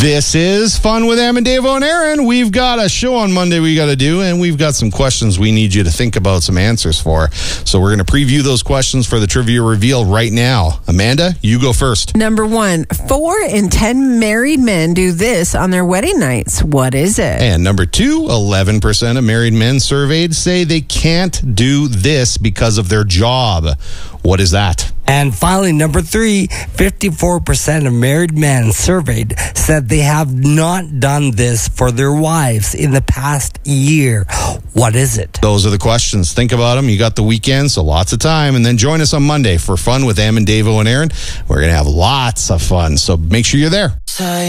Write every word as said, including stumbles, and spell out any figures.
This is Fun with Em and Davo and Aaron. We've got a show on Monday we got to do, and we've got some questions we need you to think about some answers for. So we're going to preview those questions for the trivia reveal right now. Amanda, you go first. Number one, four in ten married men do this on their wedding nights. What is it? And number two, eleven percent of married men surveyed say they can't do this because of their job. What is that? And finally, number three, fifty-four percent of married men surveyed said they have not done this for their wives in the past year. What is it? Those are the questions. Think about them. You got the weekend, so lots of time. And then join us on Monday for Fun with Em and Davo and Aaron. We're going to have lots of fun, so make sure you're there.